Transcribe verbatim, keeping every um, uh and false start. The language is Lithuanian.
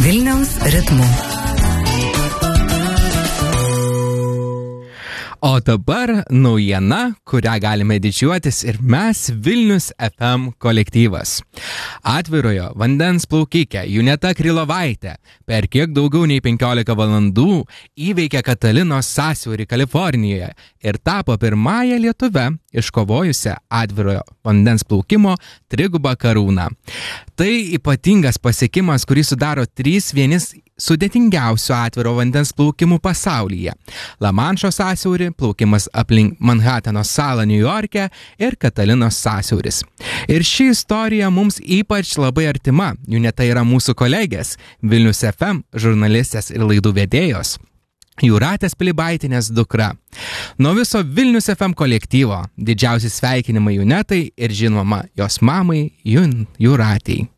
Vilniaus ritmu. O dabar naujiena, kurią galime didžiuotis ir mes Vilnius F M kolektyvas. Atvirojo vandens plaukikė Juneta Krylovaitė per kiek daugiau nei penkiolika valandų įveikė Katalinos sąsiaurį Kalifornijoje ir tapo pirmąją lietuvę iškovojusią atvirojo vandens plaukimo trigubą karūną. Tai ypatingas pasiekimas, kurį sudaro trys vienis sudėtingiausių atviro vandens plaukimų pasaulyje. Lamanšo sąsiaurį, plaukimas aplink Manhatano salą Niujorke ir Katalinos sąsiauris. Ir ši istorija mums ypač labai artima. Juneta yra mūsų kolegės, Vilnius F M žurnalistės ir laidų vedėjos Jūratės Pilibaitinės dukra. Nuo viso Vilnius F M kolektyvo didžiausi sveikinimai Junetai ir žinoma jos mamai Jun Jūratei.